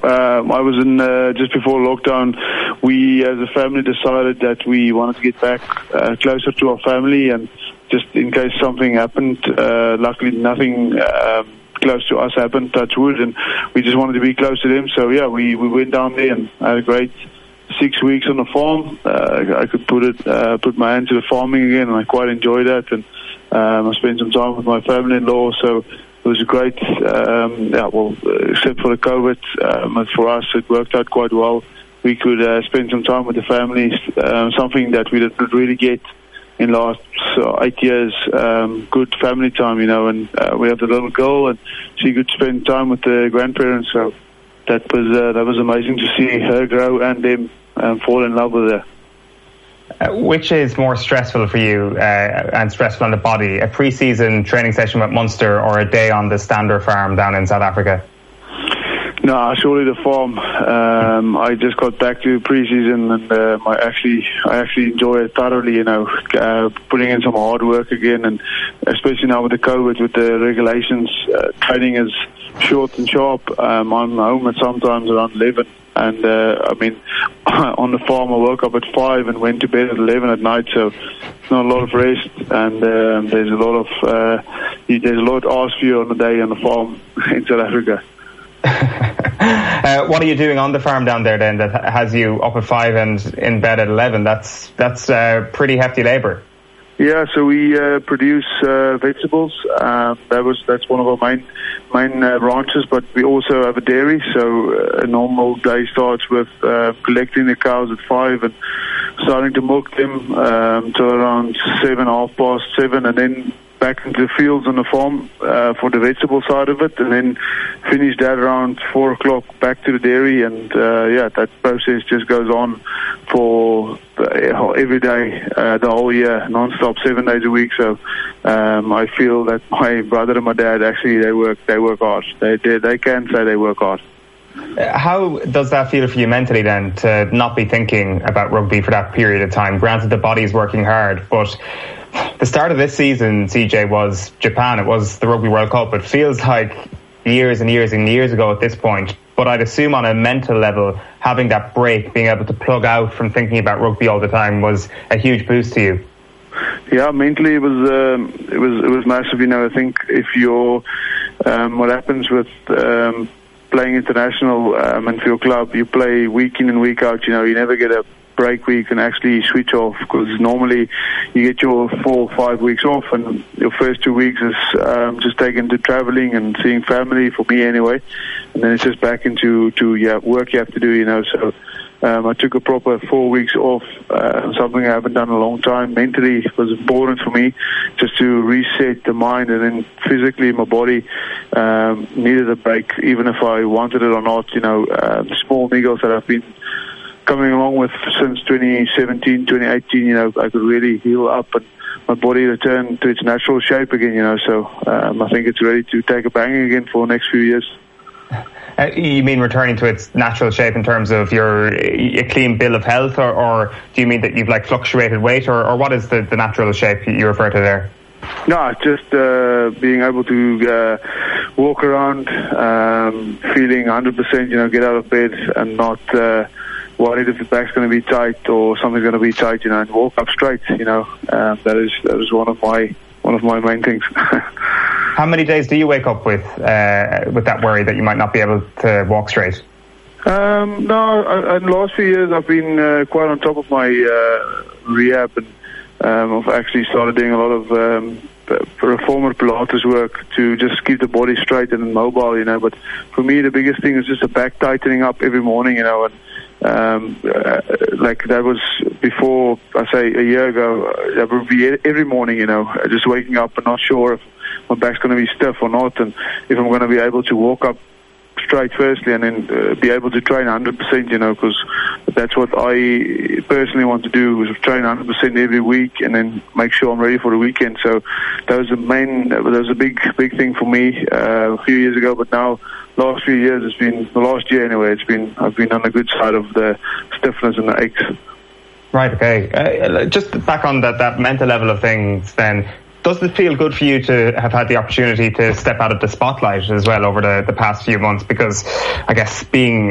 I was in just before lockdown. We, as a family, decided that we wanted to get back closer to our family, and just in case something happened. Luckily, nothing close to us happened, touch wood, and we just wanted to be close to them. So yeah, we went down there and had a great 6 weeks on the farm. I could put my hand to the farming again, and I quite enjoyed that. And I spent some time with my family-in-law, so it was a great, except for the COVID, but for us it worked out quite well. We could spend some time with the families, something that we didn't really get in the last 8 years, good family time, and we have the little girl, and she could spend time with the grandparents, so that was amazing to see her grow and them fall in love with her. Which is more stressful for you and stressful on the body, a pre-season training session with Munster or a day on the Stander farm down in South Africa? No, surely the farm. I just got back to pre-season, and I actually enjoy it thoroughly, putting in some hard work again, and especially now with the COVID, with the regulations, training is short and sharp. I'm home at sometimes around 11. And on the farm I woke up at 5 and went to bed at 11 at night, so it's not a lot of rest, and there's a lot asked for you on the day on the farm in South Africa. What are you doing on the farm down there then that has you up at 5 and in bed at 11? That's pretty hefty labour. Yeah, so we produce vegetables. That's one of our main branches, but we also have a dairy. So a normal day starts with collecting the cows at 5 and starting to milk them till around 7, 7:30, and then back into the fields on the farm for the vegetable side of it, and then finish that around 4 o'clock back to the dairy, and that process just goes on for every day, the whole year, non-stop, 7 days a week. So I feel that my brother and my dad actually they work hard. They can say they work hard. How does that feel for you mentally then, to not be thinking about rugby for that period of time? Granted, the body's working hard, but the start of this season, CJ, was Japan. It was the Rugby World Cup. It feels like years and years and years ago at this point. But I'd assume on a mental level, having that break, being able to plug out from thinking about rugby all the time was a huge boost to you. Yeah, mentally it was massive. I think if you're what happens with playing international and for your club, you play week in and week out. You never get a break where you can actually switch off, because normally you get your 4 or 5 weeks off, and your first 2 weeks is just taken to traveling and seeing family, for me anyway, and then it's just back into work you have to do. So I took a proper 4 weeks off, something I haven't done in a long time. Mentally it was important for me just to reset the mind, and then physically my body needed a break, even if I wanted it or not. The small niggles that I've been coming along with since 2017, 2018, I could really heal up and my body return to its natural shape again, so I think it's ready to take a bang again for the next few years. You mean returning to its natural shape in terms of a clean bill of health, or do you mean that you've fluctuated weight, or what is the natural shape you refer to there? No, just being able to walk around, feeling 100%, get out of bed and not worried if the back's going to be tight or something's going to be tight, and walk up straight. That is one of my main things. How many days do you wake up with that worry that you might not be able to walk straight? No, in the last few years I've been quite on top of my rehab, and I've actually started doing a lot of reformer Pilates work to just keep the body straight and mobile, But for me, the biggest thing is just the back tightening up every morning, and that was before, I say a year ago, that would be every morning, just waking up and not sure if my back's going to be stiff or not, and if I'm going to be able to walk up straight firstly, and then be able to train 100%, because that's what I personally want to do, is train 100% every week and then make sure I'm ready for the weekend. So that was a big thing for me a few years ago, but now last few years, last year anyway, I've been on the good side of the stiffness and the aches. Right, okay. Just back on that mental level of things then, does it feel good for you to have had the opportunity to step out of the spotlight as well over the past few months? Because I guess being